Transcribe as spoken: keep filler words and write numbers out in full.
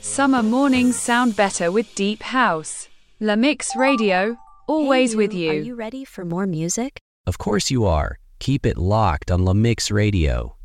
Summer mornings sound better with deep house. La Mix Radio, always Hey, with you. you. Are you ready for more music? Of course you are. Keep it locked on La Mix Radio.